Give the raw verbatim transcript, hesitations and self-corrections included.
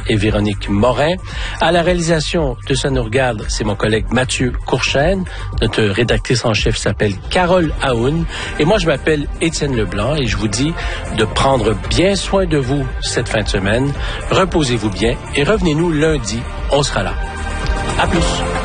et Véronique Morin. À la réalisation de Ça nous regarde, c'est mon collègue Mathieu Courchaine. Notre rédactrice en chef s'appelle Carole Aoun. Et moi, je m'appelle Étienne Leblanc et je vous dis de prendre bien soin de vous cette fin de semaine. Reposez-vous bien et revenez-nous lundi. On sera là. À plus.